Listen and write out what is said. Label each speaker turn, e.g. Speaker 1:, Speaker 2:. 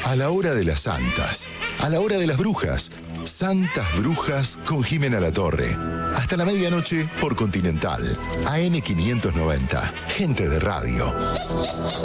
Speaker 1: A la hora de las santas, a la hora de las brujas, Santas Brujas con Jimena Latorre. Hasta la medianoche por Continental, AM 590, gente de radio.